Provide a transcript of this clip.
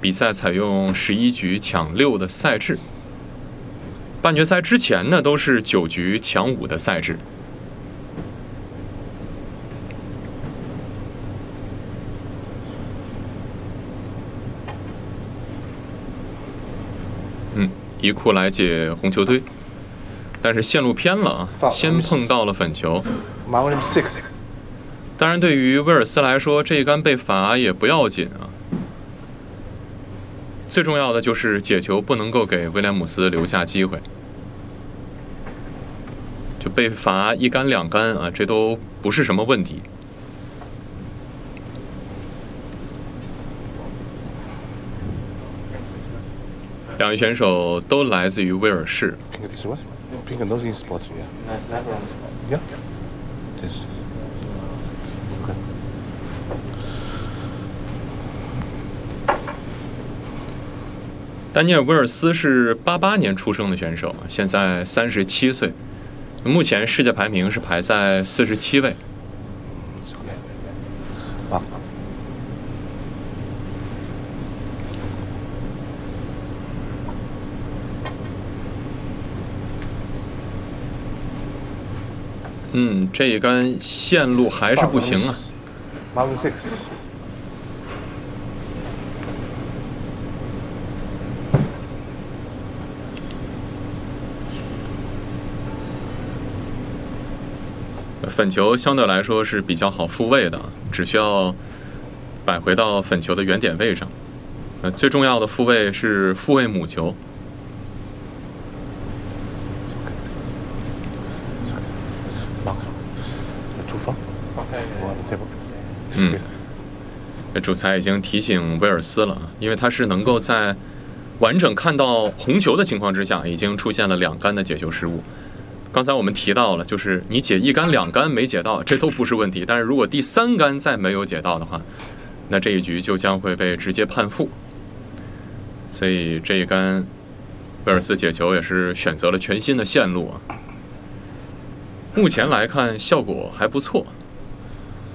比赛采用11局抢6的赛制。半决赛之前呢，都是9局抢5的赛制。一库来解红球堆，但是线路偏了啊，先碰到了粉球。当然，对于威尔斯来说，这一杆被罚也不要紧啊。最重要的就是解球不能够给威廉姆斯留下机会，就被罚1杆2杆啊，这都不是什么问题。两位选手都来自于威尔士。丹尼尔·威尔斯是88年出生的选手，现在37岁，目前世界排名是排在47位。这一杆线路还是不行啊。粉球相对来说是比较好复位的，只需要摆回到粉球的原点位上。最重要的复位是复位母球。主裁已经提醒威尔斯了，因为他是能够在完整看到红球的情况之下，已经出现了2杆的解球失误。刚才我们提到了，就是你解1杆2杆没解到，这都不是问题。但是如果第3杆再没有解到的话，那这一局就将会被直接判负。所以这一杆威尔斯解球也是选择了全新的线路啊。目前来看效果还不错。